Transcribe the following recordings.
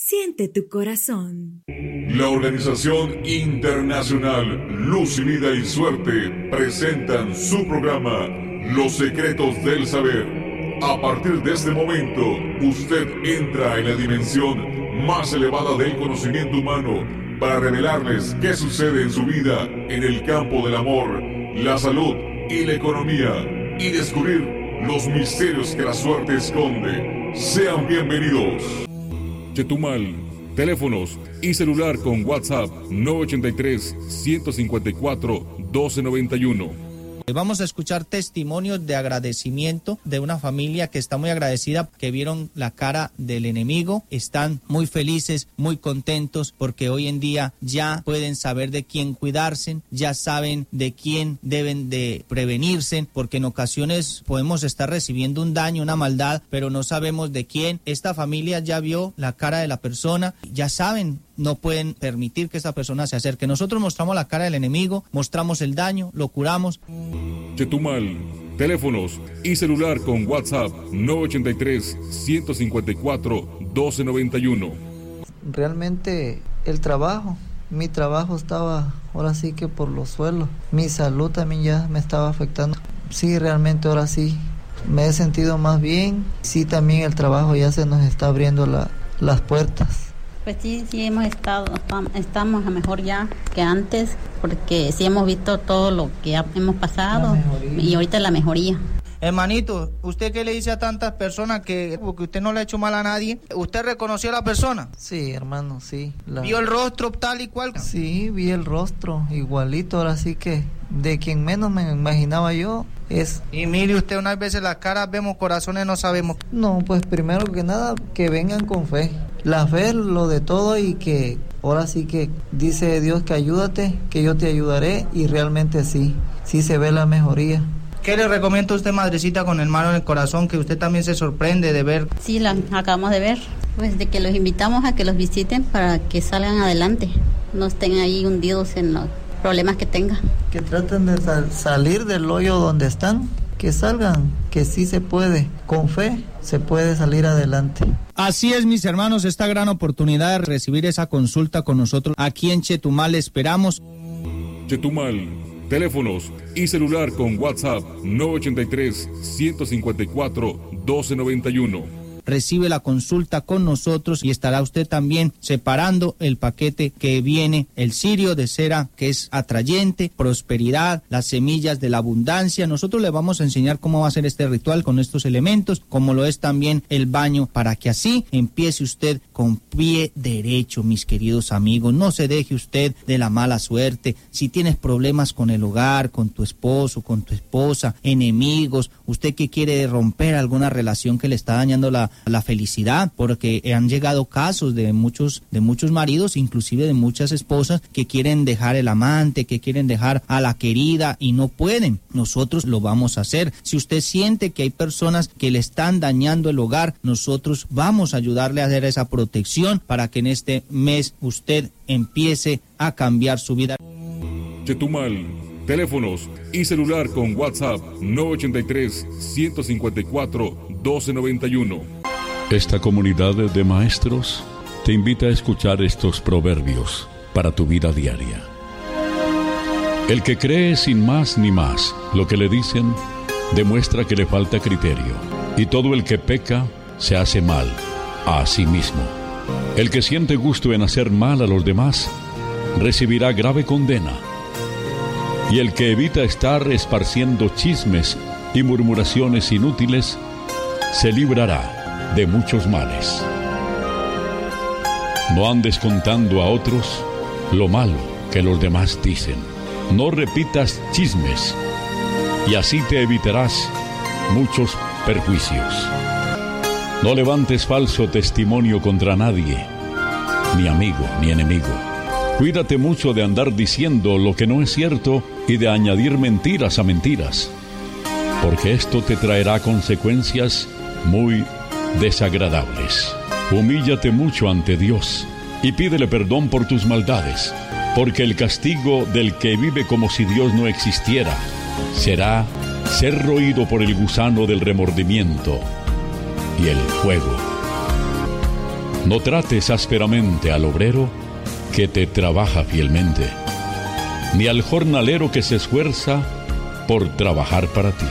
Siente tu corazón. La Organización Internacional Luz y Vida y Suerte presentan su programa Los Secretos del Saber. A partir de este momento, usted entra en la dimensión más elevada del conocimiento humano para revelarles qué sucede en su vida en el campo del amor, la salud y la economía y descubrir los misterios que la suerte esconde. Sean bienvenidos. Chetumal, teléfonos y celular con WhatsApp 983-154-1291. Vamos a escuchar testimonios de agradecimiento de una familia que está muy agradecida, que vieron la cara del enemigo, están muy felices, muy contentos, porque hoy en día ya pueden saber de quién cuidarse, ya saben de quién deben de prevenirse, porque en ocasiones podemos estar recibiendo un daño, una maldad, pero no sabemos de quién. Esta familia ya vio la cara de la persona, ya saben, no pueden permitir que esa persona se acerque. Nosotros mostramos la cara del enemigo, mostramos el daño, lo curamos. Chetumal, teléfonos y celular con WhatsApp 983-154-1291. Realmente el trabajo, mi trabajo estaba ahora sí que por los suelos. Mi salud también ya me estaba afectando. Sí, realmente ahora sí me he sentido más bien. Sí, también el trabajo ya se nos está abriendo las puertas. Pues sí estamos a mejor ya que antes, porque sí hemos visto todo lo que hemos pasado y ahorita la mejoría. Hermanito, ¿usted qué le dice a tantas personas porque usted no le ha hecho mal a nadie? ¿Usted reconoció a la persona? Sí, hermano, sí. ¿Vio el rostro tal y cual? Sí, vi el rostro igualito, ahora sí que de quien menos me imaginaba yo es. Y mire usted, unas veces las caras vemos, corazones no sabemos. No, pues primero que nada, que vengan con fe. La fe es lo de todo y que ahora sí que dice Dios que ayúdate, que yo te ayudaré, y realmente sí se ve la mejoría. ¿Qué le recomienda usted, madrecita, con el mano en el corazón, que usted también se sorprende de ver? Sí, la acabamos de ver, pues de que los invitamos a que los visiten para que salgan adelante, no estén ahí hundidos en los problemas que tengan. Que traten de salir del hoyo donde están, que salgan, que sí se puede, con fe se puede salir adelante. Así es, mis hermanos, esta gran oportunidad de recibir esa consulta con nosotros aquí en Chetumal, esperamos. Chetumal, teléfonos y celular con WhatsApp 983-154-1291. Recibe la consulta con nosotros y estará usted también separando el paquete que viene, el cirio de cera, que es atrayente, prosperidad, las semillas de la abundancia. Nosotros le vamos a enseñar cómo va a ser este ritual con estos elementos, como lo es también el baño, para que así empiece usted con pie derecho, mis queridos amigos. No se deje usted de la mala suerte. Si tienes problemas con el hogar, con tu esposo, con tu esposa, enemigos, usted que quiere romper alguna relación que le está dañando la felicidad, porque han llegado casos de muchos maridos, inclusive de muchas esposas, que quieren dejar el amante, que quieren dejar a la querida y no pueden. Nosotros lo vamos a hacer. Si usted siente que hay personas que le están dañando el hogar, nosotros vamos a ayudarle a hacer esa protección para que en este mes usted empiece a cambiar su vida. Chetumal, teléfonos y celular con WhatsApp 983-154-1291. Esta comunidad de maestros te invita a escuchar estos proverbios para tu vida diaria. El que cree sin más ni más lo que le dicen, demuestra que le falta criterio, y todo el que peca se hace mal a sí mismo. El que siente gusto en hacer mal a los demás, recibirá grave condena. Y el que evita estar esparciendo chismes y murmuraciones inútiles, se librará de muchos males. No andes contando a otros lo malo que los demás dicen. No repitas chismes, y así te evitarás muchos perjuicios. No levantes falso testimonio contra nadie, ni amigo ni enemigo. Cuídate mucho de andar diciendo lo que no es cierto y de añadir mentiras a mentiras, porque esto te traerá consecuencias muy desagradables. Humíllate mucho ante Dios y pídele perdón por tus maldades, porque el castigo del que vive como si Dios no existiera será ser roído por el gusano del remordimiento y el fuego. No trates ásperamente al obrero que te trabaja fielmente, ni al jornalero que se esfuerza por trabajar para ti.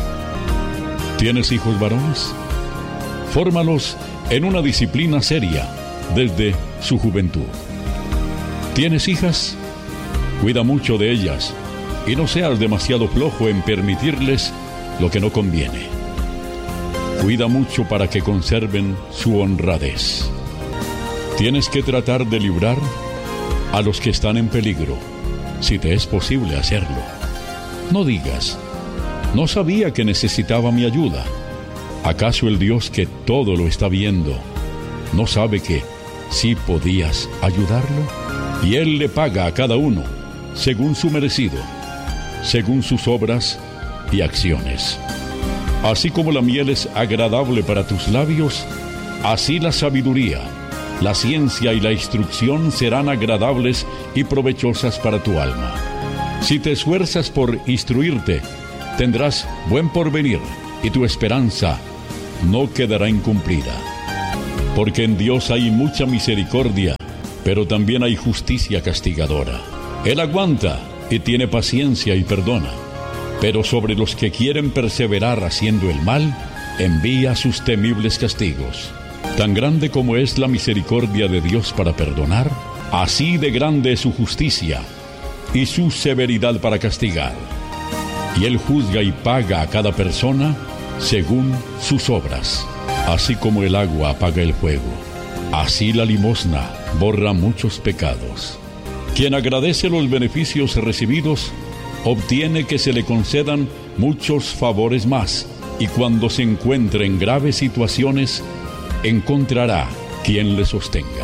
¿Tienes hijos varones? Fórmalos en una disciplina seria desde su juventud. ¿Tienes hijas? Cuida mucho de ellas y no seas demasiado flojo en permitirles lo que no conviene. Cuida mucho para que conserven su honradez. Tienes que tratar de librar a los que están en peligro, si te es posible hacerlo. No digas, no sabía que necesitaba mi ayuda. ¿Acaso el Dios que todo lo está viendo no sabe que sí podías ayudarlo? Y Él le paga a cada uno según su merecido, según sus obras y acciones. Así como la miel es agradable para tus labios, así la sabiduría, la ciencia y la instrucción serán agradables y provechosas para tu alma. Si te esfuerzas por instruirte, tendrás buen porvenir y tu esperanza no quedará incumplida. Porque en Dios hay mucha misericordia, pero también hay justicia castigadora. Él aguanta y tiene paciencia y perdona, pero sobre los que quieren perseverar haciendo el mal, envía sus temibles castigos. Tan grande como es la misericordia de Dios para perdonar, así de grande es su justicia y su severidad para castigar. Y Él juzga y paga a cada persona según sus obras. Así como el agua apaga el fuego, así la limosna borra muchos pecados. Quien agradece los beneficios recibidos, obtiene que se le concedan muchos favores más, y cuando se encuentre en graves situaciones, encontrará quien le sostenga.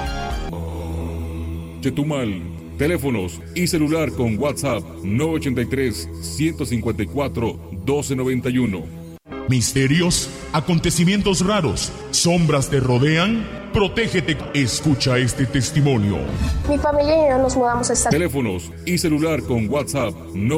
Chetumal, teléfonos y celular con WhatsApp 983-154-1291. Misterios, acontecimientos raros, sombras te rodean. Protégete, escucha este testimonio. Mi familia y yo nos mudamos a esta... Teléfonos y celular con WhatsApp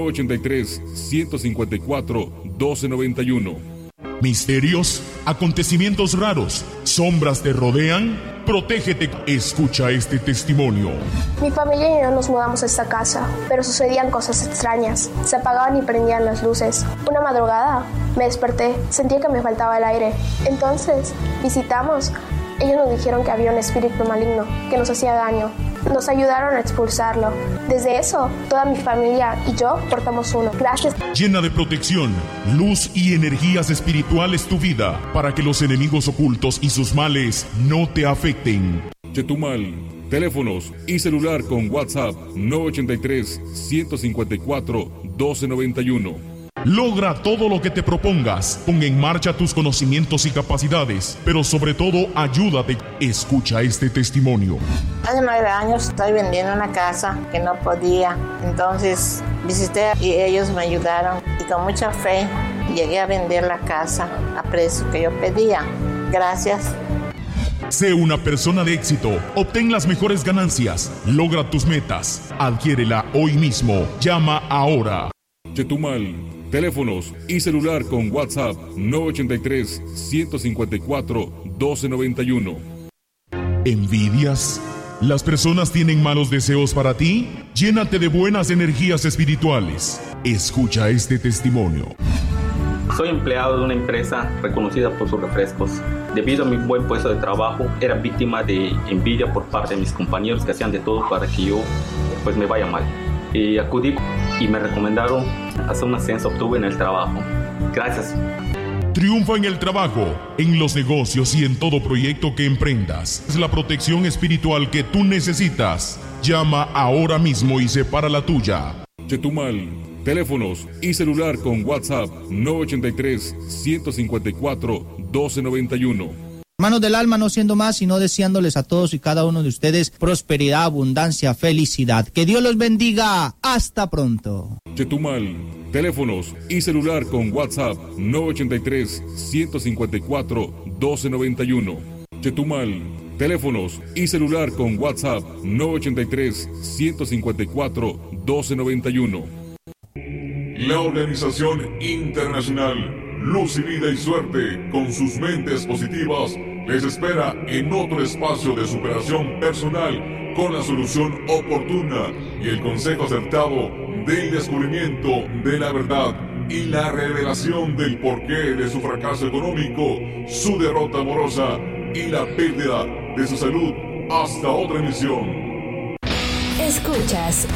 983-154-1291. Misterios, acontecimientos raros, sombras te rodean. Protégete, escucha este testimonio. Mi familia y yo nos mudamos a esta casa, pero sucedían cosas extrañas. Se apagaban y prendían las luces. Una madrugada me desperté, sentí que me faltaba el aire. Entonces visitamos. Ellos nos dijeron que había un espíritu maligno que nos hacía daño. Nos ayudaron a expulsarlo. Desde eso, toda mi familia y yo portamos uno. Gracias. Llena de protección, luz y energías espirituales tu vida, para que los enemigos ocultos y sus males no te afecten. Chetumal, teléfonos y celular con WhatsApp 983-154-1291. Logra todo lo que te propongas. Pon en marcha tus conocimientos y capacidades, pero sobre todo, ayúdate. Escucha este testimonio. Hace 9 años estoy vendiendo una casa que no podía. Entonces visité y ellos me ayudaron. Y con mucha fe llegué a vender la casa a precio que yo pedía. Gracias. Sé una persona de éxito. Obtén las mejores ganancias. Logra tus metas. Adquiérela hoy mismo. Llama ahora. Chetumal, teléfonos y celular con WhatsApp 983-154-1291. ¿Envidias? ¿Las personas tienen malos deseos para ti? Llénate de buenas energías espirituales. Escucha este testimonio. Soy empleado de una empresa reconocida por sus refrescos. Debido a mi buen puesto de trabajo, era víctima de envidia por parte de mis compañeros que hacían de todo para que yo me vaya mal. Acudí y me recomendaron hacer un ascenso, obtuve en el trabajo. Gracias. Triunfa en el trabajo, en los negocios y en todo proyecto que emprendas. Es la protección espiritual que tú necesitas. Llama ahora mismo y separa la tuya. Chetumal, teléfonos y celular con WhatsApp 983-154-1291. Hermanos del alma, no siendo más, sino deseándoles a todos y cada uno de ustedes prosperidad, abundancia, felicidad. Que Dios los bendiga. Hasta pronto. Chetumal, teléfonos y celular con WhatsApp 983-154-1291. Chetumal, teléfonos y celular con WhatsApp 983-154-1291. La Organización Internacional Luz y Vida y Suerte, con sus mentes positivas, les espera en otro espacio de superación personal con la solución oportuna y el consejo acertado del descubrimiento de la verdad y la revelación del porqué de su fracaso económico, su derrota amorosa y la pérdida de su salud. Hasta otra emisión. Escuchas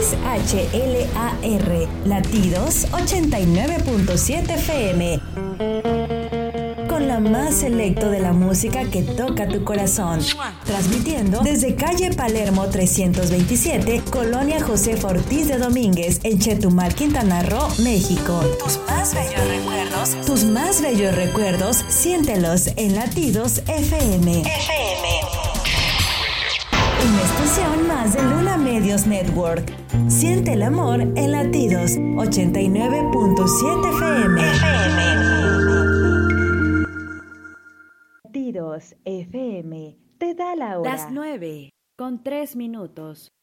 XHLAR Latidos 89.7 FM. Con la más selecto de la música que toca tu corazón. Transmitiendo desde calle Palermo 327, Colonia Josefa Ortiz de Domínguez, en Chetumal, Quintana Roo, México. Tus más bellos recuerdos, siéntelos en Latidos FM. Una estación más de Luna Medios Network. Siente el amor en Latidos 89.7 FM. Latidos FM te da la hora. Las 9:03.